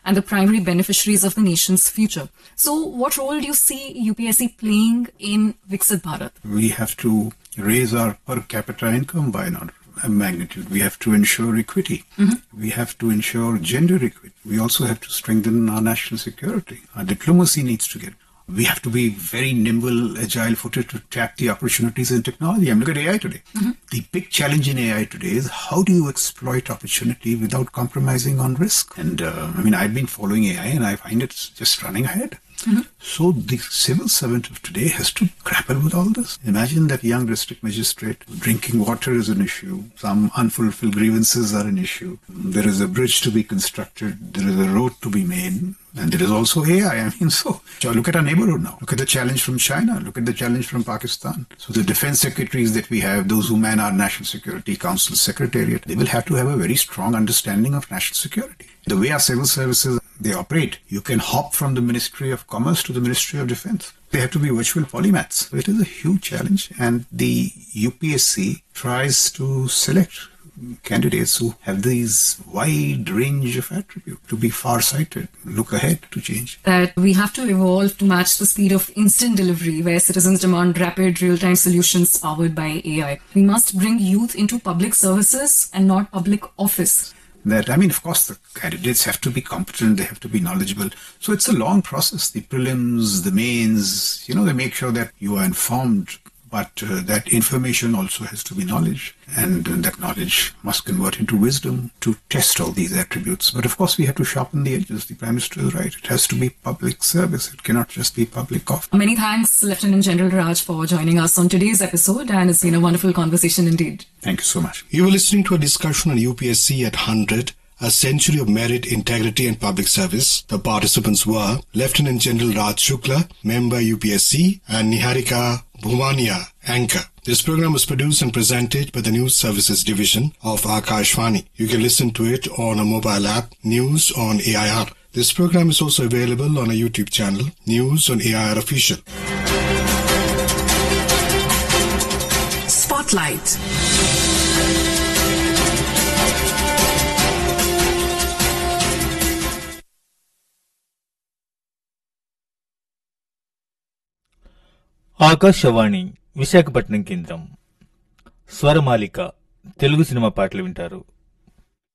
and the primary beneficiaries of the nation's future. So what role do you see UPSC playing in Viksit Bharat? We have to raise our per capita income by another magnitude. We have to ensure equity. We have to ensure gender equity. We also have to strengthen our national security. Our diplomacy needs to get. We have to be very nimble, agile-footed to tap the opportunities in technology. I mean, look at AI today. The big challenge in AI today is how do you exploit opportunity without compromising on risk? And I've been following AI and I find it's just running ahead. So the civil servant of today has to grapple with all this. Imagine that young district magistrate. Drinking water is an issue. Some unfulfilled grievances are an issue. There is a bridge to be constructed. There is a road to be made. And there is also AI. So look at our neighborhood now. Look at the challenge from China. Look at the challenge from Pakistan. So the defense secretaries that we have, those who man our National Security Council Secretariat, they will have to have a very strong understanding of national security. The way our civil services, they operate, you can hop from the Ministry of Commerce to the Ministry of Defense. They have to be virtual polymaths. So it is a huge challenge. And the UPSC tries to select candidates who have these wide range of attributes to be far-sighted, look ahead to change. That we have to evolve to match the speed of instant delivery where citizens demand rapid real-time solutions powered by AI. We must bring youth into public services and not public office. Of course, the candidates have to be competent, they have to be knowledgeable. So it's a long process. The prelims, the mains, they make sure that you are informed, but that information also has to be knowledge. And that knowledge must convert into wisdom to test all these attributes. But of course, we have to sharpen the edges. The Prime Minister is right. It has to be public service. It cannot just be public office. Many thanks, Lieutenant General Raj, for joining us on today's episode. And it's been a wonderful conversation indeed. Thank you so much. You were listening to a discussion on UPSC at 100. A century of merit, integrity and public service. The participants were Lieutenant General Raj Shukla, member UPSC, and Niharika Bhumania, anchor. This program was produced and presented by the News Services Division of Akashvani. You can listen to it on a mobile app, News on AIR. This program is also available on a YouTube channel, News on AIR Official. Spotlight. Akashvani Visakhapatnam కేంద్రం. స్వరమాలిక Telugu cinema పాటలు వింటారు.